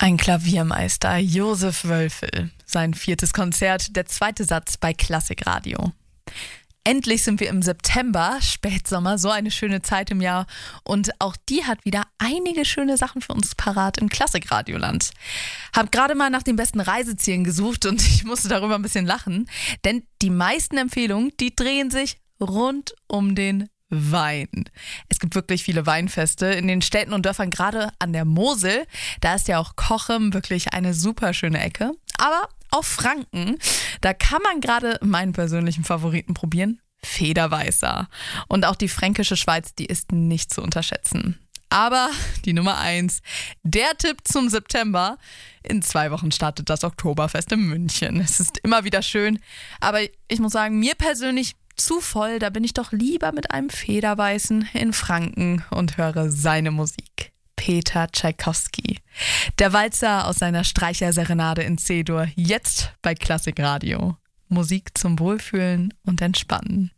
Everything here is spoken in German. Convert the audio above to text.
Ein Klaviermeister, Josef Wölfel. Sein 4. Konzert, der 2. Satz bei Klassikradio. Endlich sind wir im September, Spätsommer, so eine schöne Zeit im Jahr. Und auch die hat wieder einige schöne Sachen für uns parat im Klassikradioland. Hab gerade mal nach den besten Reisezielen gesucht und ich musste darüber ein bisschen lachen. Denn die meisten Empfehlungen, die drehen sich rund um den Wein. Es gibt wirklich viele Weinfeste in den Städten und Dörfern, gerade an der Mosel. Da ist ja auch Cochem wirklich eine super schöne Ecke. Aber auf Franken, da kann man gerade meinen persönlichen Favoriten probieren, Federweißer. Und auch die fränkische Schweiz, die ist nicht zu unterschätzen. Aber die Nummer 1, der Tipp zum September. In 2 Wochen startet das Oktoberfest in München. Es ist immer wieder schön, aber ich muss sagen, mir persönlich zu voll, da bin ich doch lieber mit einem Federweißen in Franken und höre seine Musik. Peter Tschaikowski. Der Walzer aus seiner Streicherserenade in C-Dur, jetzt bei Klassikradio. Musik zum Wohlfühlen und Entspannen.